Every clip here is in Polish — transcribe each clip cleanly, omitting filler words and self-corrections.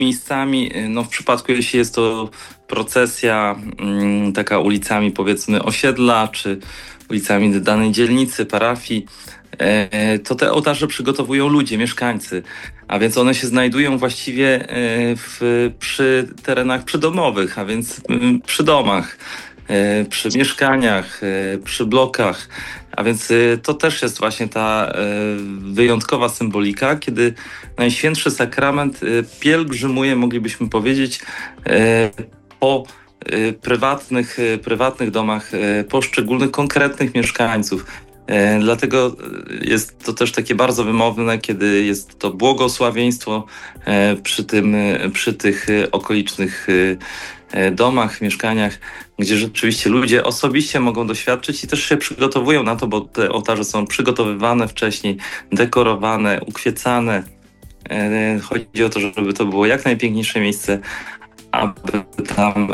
miejscami, no w przypadku jeśli jest to procesja taka ulicami powiedzmy osiedla, czy ulicami danej dzielnicy, parafii, to te ołtarze przygotowują ludzie, mieszkańcy, a więc one się znajdują właściwie przy terenach przydomowych, a więc przy domach, przy mieszkaniach, przy blokach. A więc to też jest właśnie ta wyjątkowa symbolika, kiedy Najświętszy Sakrament pielgrzymuje, moglibyśmy powiedzieć, po prywatnych domach poszczególnych, konkretnych mieszkańców. Dlatego jest to też takie bardzo wymowne, kiedy jest to błogosławieństwo przy tych okolicznych domach, mieszkaniach, gdzie rzeczywiście ludzie osobiście mogą doświadczyć i też się przygotowują na to, bo te ołtarze są przygotowywane wcześniej, dekorowane, ukwiecane. Chodzi o to, żeby to było jak najpiękniejsze miejsce, aby tam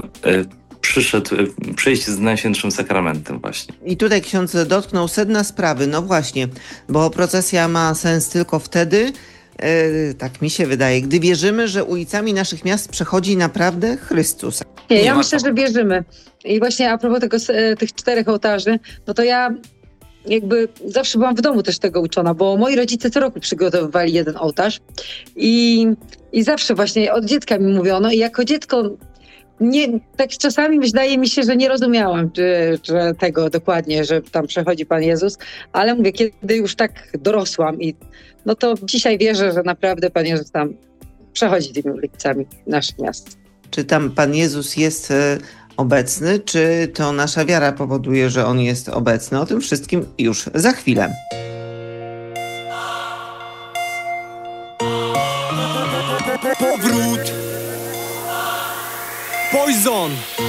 przyjść z Najświętszym Sakramentem właśnie. I tutaj ksiądz dotknął sedna sprawy. No właśnie, bo procesja ma sens tylko wtedy, tak mi się wydaje, gdy wierzymy, że ulicami naszych miast przechodzi naprawdę Chrystus. Ja myślę, że wierzymy. I właśnie a propos tych 4 ołtarzy, no to ja jakby zawsze byłam w domu też tego uczona, bo moi rodzice co roku przygotowywali jeden ołtarz i zawsze właśnie od dziecka mi mówiono i jako dziecko tak czasami wydaje mi się, że nie rozumiałam że tego dokładnie, że tam przechodzi Pan Jezus, ale mówię, kiedy już tak dorosłam no to dzisiaj wierzę, że naprawdę Pan Jezus tam przechodzi tymi ulicami naszych miast. Czy tam Pan Jezus jest obecny, czy to nasza wiara powoduje, że On jest obecny? O tym wszystkim już za chwilę. Powrót. Poison.